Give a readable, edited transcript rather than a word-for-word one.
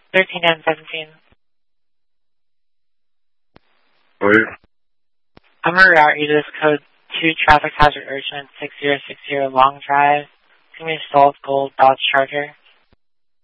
13 and 17. Wait. I'm going to route you to this code 2 traffic hazard urgent 6060 Long Drive. It's going to be a stalled gold Dodge Charger.